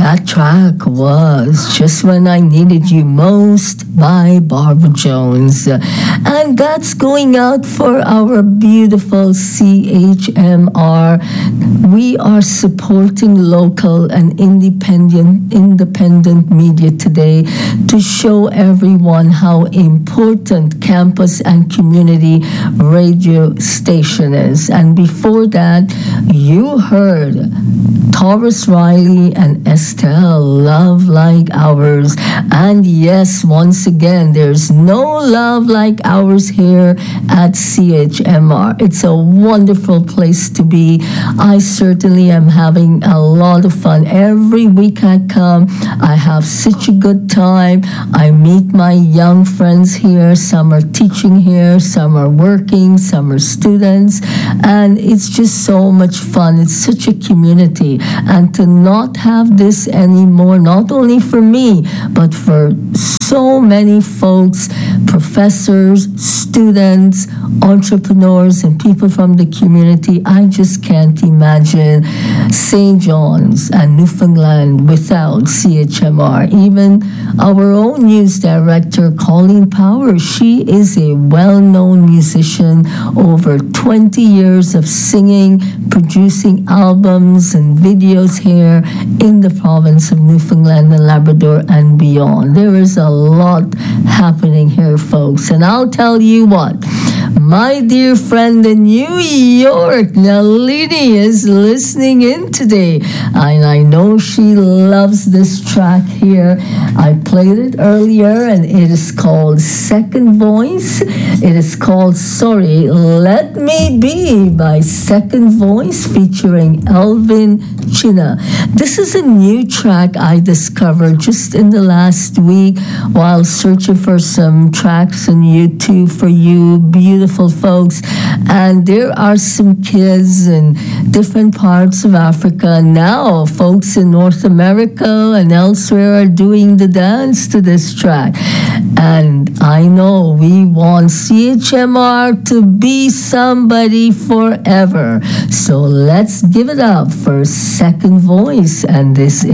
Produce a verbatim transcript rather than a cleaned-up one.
That track was Just When I Needed You Most by Barbara Jones. And that's going out for our beautiful C H M R. We are supporting local and independent independent media today to show everyone how important campus and community radio station is. And before that, you heard Taurus Riley and Estelle, Love Like Ours. And yes, once again, there's no love like ours here at C H M R. It's a wonderful place to be. I certainly am having a lot of fun. Every week I come, I have such a good time. I meet my young friends here. Some are teaching here, some are working, some are students. And it's just so much fun. It's such a community. And to not have this anymore, not only for me, but for so many folks, professors, students, entrepreneurs, and people from the community, I just can't imagine Saint John's and Newfoundland without C H M R. Even our own news director, Colleen Powers, she is a well-known musician, over twenty years of singing, producing albums and videos here in the province of Newfoundland and Labrador and beyond. There is a lot happening here, folks. And I'll tell you what, my dear friend in New York, Nalini, is listening in today. And I know she loves this track here. I played it earlier, and it is called Second Voice. It is called Sorry, Let Me Be by Second Voice, featuring Elvin China. This is a new track I discovered just in the last week while searching for some tracks on YouTube for you beautiful folks. And there are some kids in different parts of Africa now. Folks in North America and elsewhere are doing the dance to this track. And I know we want C H M R to be somebody forever. So let's give it up for Second Voice. And this